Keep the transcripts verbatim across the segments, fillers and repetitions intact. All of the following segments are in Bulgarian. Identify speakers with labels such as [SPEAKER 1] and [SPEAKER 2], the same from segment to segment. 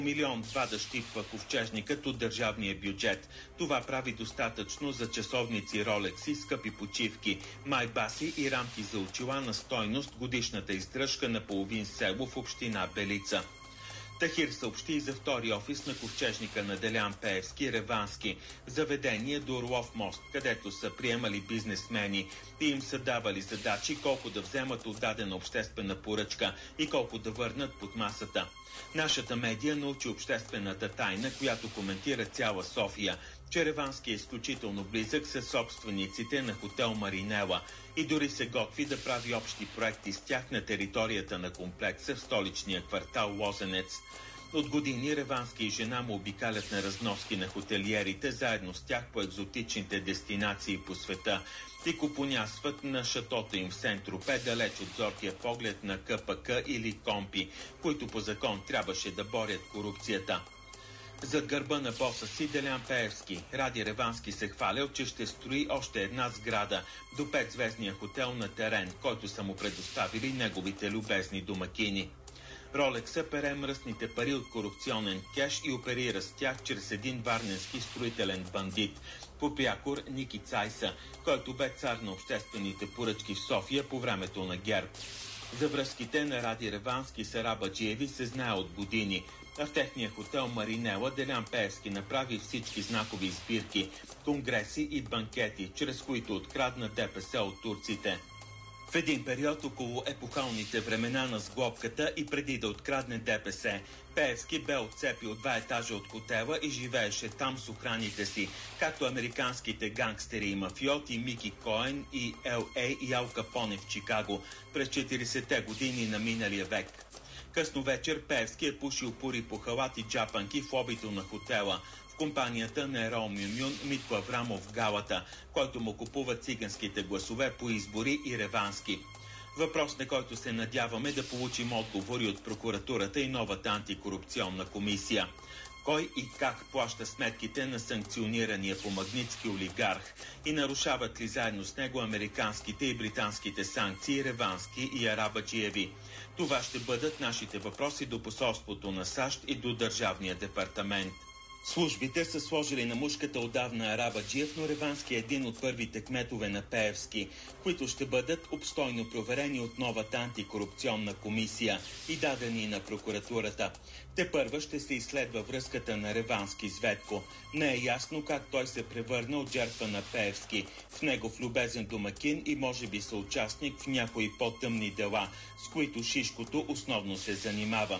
[SPEAKER 1] Милион два да щипва ковчежникът от държавния бюджет. Това прави достатъчно за часовници Ролекси, скъпи почивки, майбаси и рамки за очила на стойност годишната издръжка на половин село в община Белица. Тахир съобщи и за втори офис на ковчежника на Делян Пеевски, Ревански, заведение до Орлов мост, където са приемали бизнесмени и им са давали задачи колко да вземат от дадена обществена поръчка и колко да върнат под масата. Нашата медия научи обществената тайна, която коментира цяла София, че Ревански е изключително близък с собствениците на хотел Маринела и дори се готви да прави общи проекти с тях на територията на комплекса в столичния квартал Лозенец. От години Ревански и жена му обикалят на разноски на хотелиерите заедно с тях по екзотичните дестинации по света и купонясват на шатото им в Сент-Тропе, далеч от зоркия поглед на Ка Пе Ка или Компи, които по закон трябваше да борят корупцията. Зад гърба на боса си Делян Пеевски, Ради Ревански се хвалял, че ще строи още една сграда до петзвездния хотел на терен, който са му предоставили неговите любезни домакини. Ролекса пере мръсните пари от корупционен кеш и оперира с тях чрез един варненски строителен бандит, по прякор Ники Цайса, който бе цар на обществените поръчки в София по времето на ГЕРБ. За връзките на Ради Ревански с арабаджиеви се знае от години, а в техния хотел Маринела Делян Пеевски направи всички знакови избирки, конгреси и банкети, чрез които открадна Де Пе Се от турците. В един период около епохалните времена на сглобката и преди да открадне Де Пе Се, Пеевски бе отцепил два етажа от хотела и живееше там с охраните си, както американските гангстери и мафиоти Мики Коен и Ел Ей и Ал Капоне в Чикаго през четиридесетте години на миналия век. Късно вечер Пеевски е пушил пури по халати джапанки в лобито на хотела, в компанията на Ерол Мюмюн, Митко Аврамов в галата, който му купува циганските гласове по избори и Ревански. Въпрос, на който се надяваме да получим отговори от прокуратурата и новата антикорупционна комисия. Кой и как плаща сметките на санкционирания по Магнитски олигарх и нарушават ли заедно с него американските и британските санкции Ревански и арабаджиеви? Това ще бъдат нашите въпроси до посолството на САЩ и до Държавния департамент. Службите са сложили на мушката отдавна арабаджиев, но Ревански е един от първите кметове на Пеевски, които ще бъдат обстойно проверени от новата антикорупционна комисия и дадени на прокуратурата. Тепърва ще се изследва връзката на Ревански с Ветко. Не е ясно как той се превърна от жертва на Пеевски в негов любезен домакин и може би съучастник в някои по-тъмни дела, с които Шишкото основно се занимава.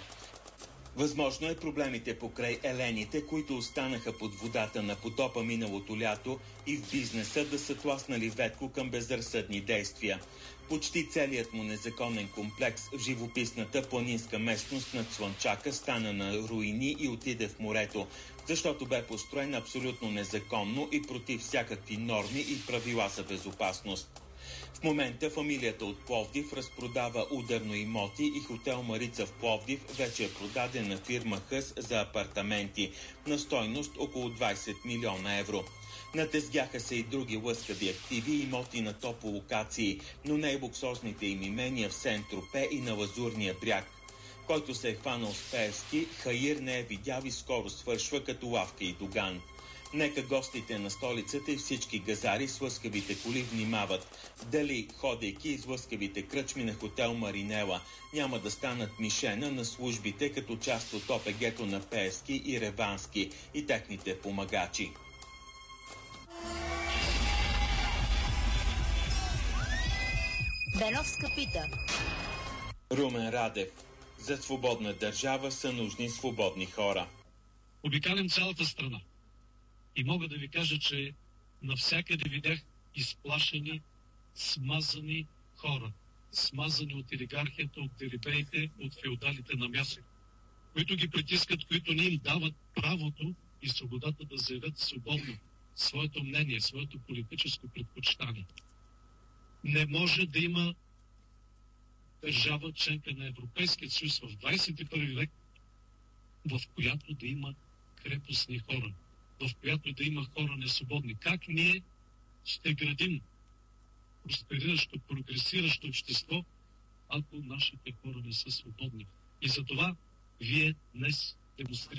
[SPEAKER 1] Възможно е проблемите покрай елените, които останаха под водата на потопа миналото лято и в бизнеса, да са тласнали Ветко към безразсъдни действия. Почти целият му незаконен комплекс в живописната планинска местност над Слънчака стана на руини и отиде в морето, защото бе построен абсолютно незаконно и против всякакви норми и правила за безопасност. В момента фамилията от Пловдив разпродава ударно имоти и хотел Марица в Пловдив вече е продаден на фирма Хъс за апартаменти на стойност около двадесет милиона евро. Натезгяха се и други лъскави активи и имоти на тополокации, но не и луксозните им имения в Сент-Тропе и на Лазурния бряг. Който се е хванал с Пеевски, Хаир не е видял и скоро свършва като Лавка и Доган. Нека гостите на столицата и всички газари с лъскавите коли внимават дали, ходейки из лъскавите кръчми на хотел Маринела, няма да станат мишена на службите като част от О Пе Ге-то на Пеевски и Ревански и техните помагачи.
[SPEAKER 2] Беновска пита.
[SPEAKER 1] Румен Радев. За свободна държава са нужни свободни хора.
[SPEAKER 3] Обикалям цялата страна. И мога да ви кажа, че навсякъде видях изплашени, смазани хора. Смазани от олигархията, от дерибеите, от феодалите на място, които ги притискат, които не им дават правото и свободата да заявят свободно своето мнение, своето политическо предпочитание. Не може да има държава, членка на Европейския съюз в двадесет и първи век, в която да има крепостни хора, в която да има хора несвободни. Как ние ще градим проспериращо, прогресиращо общество, ако нашите хора не са свободни? И за това вие днес демонстрирате